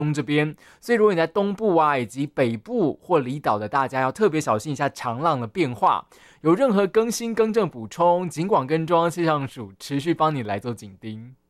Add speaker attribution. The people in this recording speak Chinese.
Speaker 1: 东这边，所以如果你在东部啊以及北部或离岛的大家要特别小心一下长浪的变化。有任何更新更正补充，尽管跟中央气象署持续帮你来做紧盯。